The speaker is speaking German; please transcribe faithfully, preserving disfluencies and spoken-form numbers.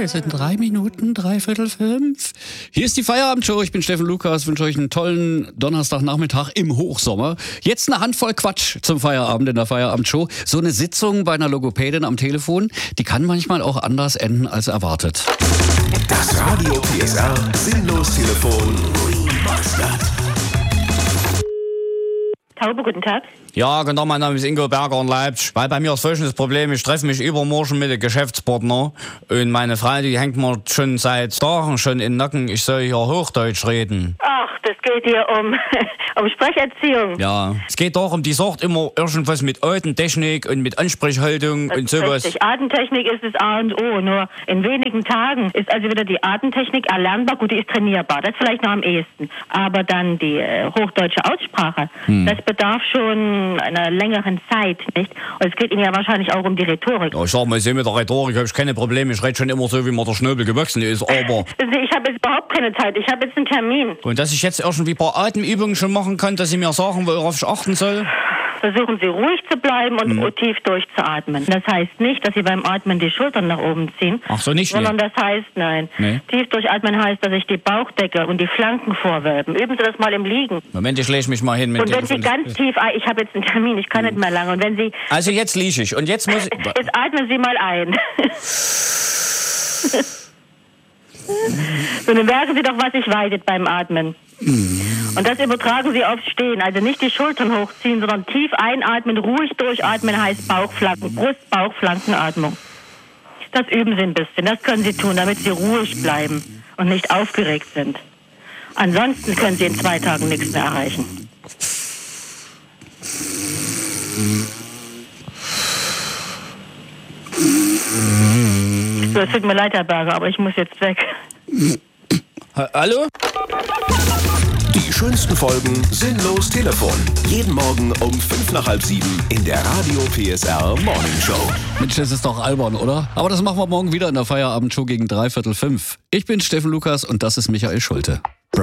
es sind drei Minuten, dreiviertel fünf. Hier ist die Feierabendshow. Ich bin Steffen Lukas, wünsche euch einen tollen Donnerstagnachmittag im Hochsommer. Jetzt eine Handvoll Quatsch zum Feierabend in der Feierabendshow. So eine Sitzung bei einer Logopädin am Telefon, die kann manchmal auch anders enden als erwartet. Das Radio P S R Sinnlos-Telefon Remastered. Taube, guten Tag. Ja, genau, mein Name ist Ingo Berger in Leipzig. Weil bei mir ist folgendes Problem, ich treffe mich übermorgen mit dem Geschäftspartner und meine Frau, die hängt mir schon seit Tagen schon in den Nacken, ich soll hier Hochdeutsch reden. Ach, das geht hier um, um Sprecherziehung. Ja, es geht darum, die sagt immer irgendwas mit Atemtechnik und mit Ansprechhaltung Das und ist sowas. richtig. Atemtechnik ist das A und O. Nur in wenigen Tagen ist also wieder die Atemtechnik erlernbar. Gut, die ist trainierbar. Das vielleicht noch am ehesten. Aber dann die äh, hochdeutsche Aussprache, hm. das bedarf schon einer längeren Zeit, nicht? Und es geht Ihnen ja wahrscheinlich auch um die Rhetorik. Ja, ich sag mal, mit der Rhetorik habe ich keine Probleme. Ich rede schon immer so, wie mir der Schnöbel gewachsen ist. Aber Ich habe jetzt überhaupt keine Zeit. Ich habe jetzt einen Termin. und dass ich jetzt irgendwie ein paar Atemübungen schon machen kann, dass Sie mir sagen, worauf ich achten soll. Versuchen Sie ruhig zu bleiben und Hm. tief durchzuatmen. Das heißt nicht, dass Sie beim Atmen die Schultern nach oben ziehen. Ach so, nicht? Sondern das heißt, nein. Nee. Tief durchatmen heißt, dass sich die Bauchdecke und die Flanken vorwölben. Üben Sie das mal im Liegen. Moment, ich lege mich mal hin. Mit Und wenn dem- Sie ganz tief, ein- ich habe jetzt einen Termin, ich kann nicht mehr lange. Und wenn Sie, Also jetzt liege ich. Und jetzt muss ich... jetzt atmen Sie mal ein. So, dann merken Sie doch, was sich weitet beim Atmen. Und das übertragen Sie aufs Stehen. Also nicht die Schultern hochziehen, sondern tief einatmen, ruhig durchatmen heißt Bauchflanken, Brust-Bauchflankenatmung. Das üben Sie ein bisschen, das können Sie tun, damit Sie ruhig bleiben und nicht aufgeregt sind. Ansonsten können Sie in zwei Tagen nichts mehr erreichen. So, es tut mir leid, Herr Berger, aber ich muss jetzt weg. Ha- Hallo? Die schönsten Folgen Sinnlos Telefon. Jeden Morgen um fünf nach halb sieben in der Radio P S R Morning Show. Mensch, das ist doch albern, oder? Aber das machen wir morgen wieder in der Feierabendshow gegen dreiviertel fünf. Ich bin Steffen Lukas und das ist Michael Schulte.